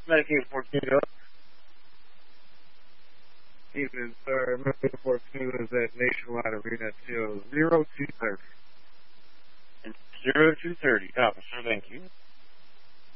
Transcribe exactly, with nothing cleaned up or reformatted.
Medicaid fourteen up. Even, sir, Medicaid fourteen is at Nationwide Arena till zero two thirty. zero two thirty. Copy, sir. Thank you.